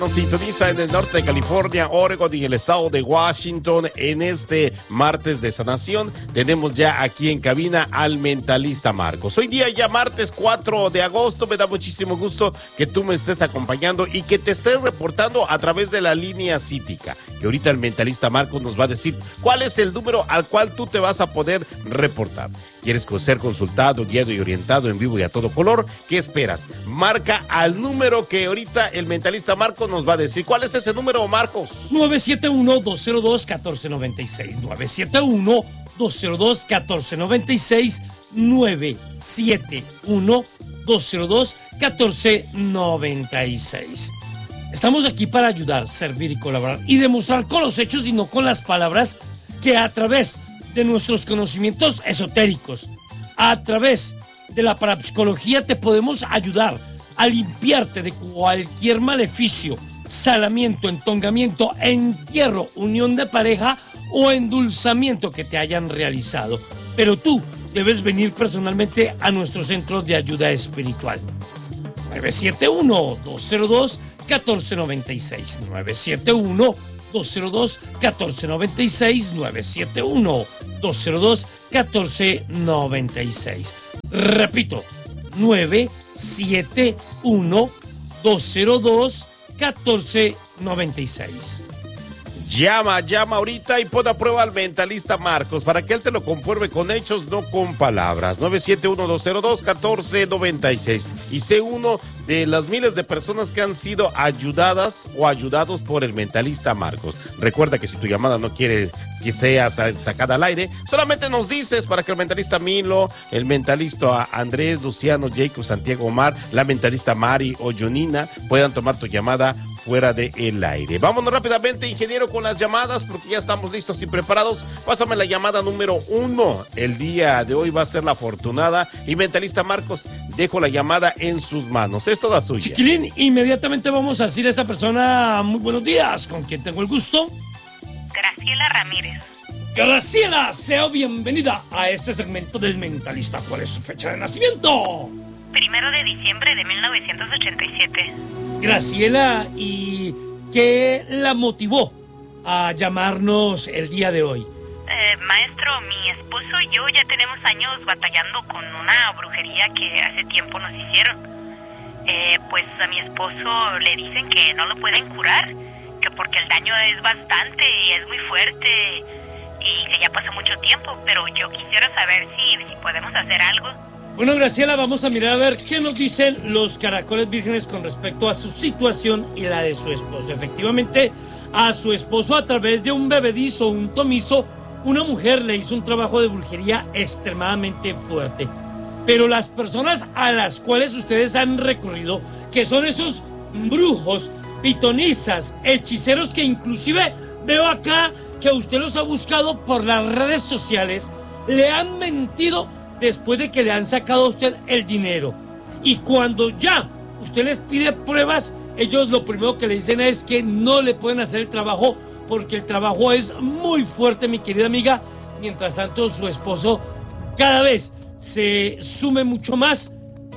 Nos sintoniza en el norte de California, Oregon y el estado de Washington. En este martes de sanación tenemos ya aquí en cabina al mentalista Marcos. Hoy día ya martes 4 de agosto, me da muchísimo gusto que tú me estés acompañando y que te estés reportando a través de la línea cítica. Que ahorita el mentalista Marcos nos va a decir cuál es el número al cual tú te vas a poder reportar. ¿Quieres ser consultado, guiado y orientado en vivo y a todo color? ¿Qué esperas? Marca al número que ahorita el mentalista Marcos nos va a decir. ¿Cuál es ese número, Marcos? 971-202-1496. 971-202-1496. 971-202-1496. Estamos aquí para ayudar, servir y colaborar y demostrar con los hechos y no con las palabras que a través de nuestros conocimientos esotéricos, a través de la parapsicología te podemos ayudar a limpiarte de cualquier maleficio, salamiento, entongamiento, entierro, unión de pareja o endulzamiento que te hayan realizado. Pero tú debes venir personalmente a nuestro centro de ayuda espiritual. 971-202-1496. 971-202-1496. 971-202-1496. Repito, 971-202-1496. Llama ahorita y pon a prueba al mentalista Marcos para que él te lo compruebe con hechos, no con palabras. 971-202-1496. Y sé uno de las miles de personas que han sido ayudadas o ayudados por el mentalista Marcos. Recuerda que si tu llamada no quiere que sea sacada al aire, solamente nos dices para que el mentalista Milo, el mentalista Andrés, Luciano, Jacob, Santiago, Omar, la mentalista Mari o Jonina puedan tomar tu llamada fuera del aire. Vámonos rápidamente, ingeniero, con las llamadas porque ya estamos listos y preparados. Pásame la llamada número 1. El día de hoy va a ser la afortunada y mentalista Marcos, dejo la llamada en sus manos. Es toda suya. Chiquilín, inmediatamente vamos a decir a esa persona muy buenos días, con quien tengo el gusto. Graciela Ramírez. Graciela, sea bienvenida a este segmento del mentalista. ¿Cuál es su fecha de nacimiento? 1 de diciembre de 1987. Graciela, ¿y qué la motivó a llamarnos el día de hoy? Maestro, mi esposo y yo ya tenemos años batallando con una brujería que hace tiempo nos hicieron. Pues a mi esposo le dicen que no lo pueden curar, que porque el daño es bastante y es muy fuerte y que ya pasó mucho tiempo, pero yo quisiera saber si podemos hacer algo. Bueno, Graciela, vamos a mirar a ver qué nos dicen los caracoles vírgenes con respecto a su situación y la de su esposo. Efectivamente, a su esposo, a través de un bebedizo, un tomizo, una mujer le hizo un trabajo de brujería extremadamente fuerte. Pero las personas a las cuales ustedes han recurrido, que son esos brujos, pitonizas, hechiceros que inclusive veo acá que usted los ha buscado por las redes sociales, le han mentido después de que le han sacado a usted el dinero. Y cuando ya usted les pide pruebas, ellos lo primero que le dicen es que no le pueden hacer el trabajo porque el trabajo es muy fuerte, mi querida amiga. Mientras tanto, su esposo cada vez se sume mucho más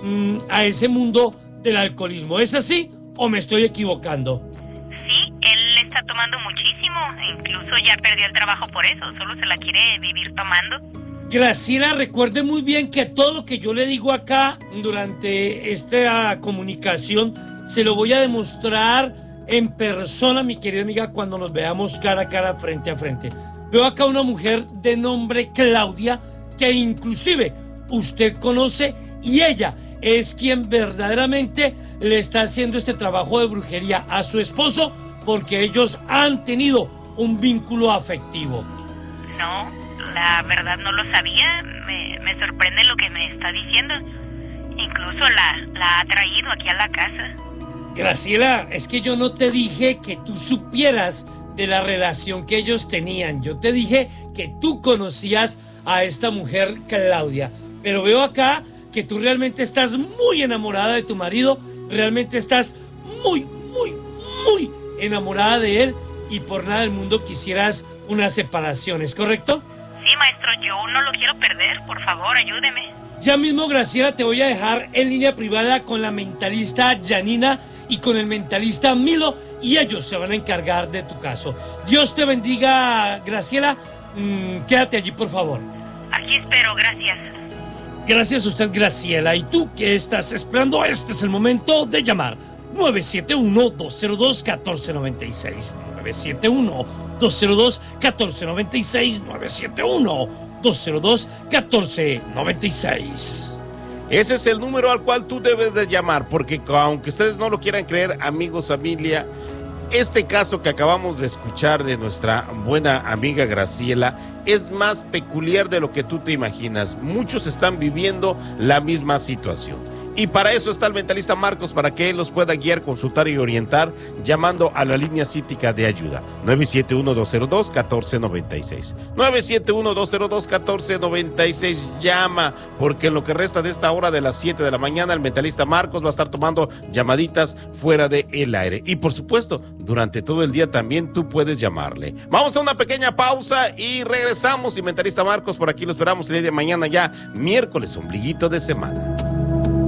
a ese mundo del alcoholismo. ¿Es así o me estoy equivocando? Sí, él está tomando muchísimo, incluso ya perdió el trabajo por eso, solo se la quiere vivir tomando. Graciela, recuerde muy bien que todo lo que yo le digo acá durante esta comunicación se lo voy a demostrar en persona, mi querida amiga, cuando nos veamos cara a cara, frente a frente. Veo acá una mujer de nombre Claudia que inclusive usted conoce y ella es quien verdaderamente le está haciendo este trabajo de brujería a su esposo porque ellos han tenido un vínculo afectivo. No, la verdad no lo sabía, me sorprende lo que me está diciendo. Incluso la ha traído aquí a la casa. Graciela, es que yo no te dije que tú supieras de la relación que ellos tenían. Yo te dije que tú conocías a esta mujer Claudia. Pero veo acá que tú realmente estás muy enamorada de tu marido, realmente estás muy enamorada de él y por nada del mundo quisieras una separación, ¿es correcto? Sí, maestro, yo no lo quiero perder, por favor, ayúdeme. Ya mismo, Graciela, te voy a dejar en línea privada con la mentalista Janina y con el mentalista Milo, y ellos se van a encargar de tu caso. Dios te bendiga, Graciela. Quédate allí, por favor. Aquí espero, gracias. Gracias a usted, Graciela. Y tú que estás esperando, este es el momento de llamar. 971-202-1496. 971-202-1496. 971-202-1496. Ese es el número al cual tú debes de llamar, porque aunque ustedes no lo quieran creer, amigos, familia, este caso que acabamos de escuchar de nuestra buena amiga Graciela es más peculiar de lo que tú te imaginas. Muchos están viviendo la misma situación. Y para eso está el mentalista Marcos, para que él los pueda guiar, consultar y orientar, llamando a la línea cítica de ayuda. 971-202-1496. 971-202-1496. Llama, porque en lo que resta de esta hora de las 7 de la mañana, el mentalista Marcos va a estar tomando llamaditas fuera del aire. Y por supuesto, durante todo el día también tú puedes llamarle. Vamos a una pequeña pausa y regresamos. Y mentalista Marcos, por aquí lo esperamos el día de mañana, ya miércoles, ombliguito de semana.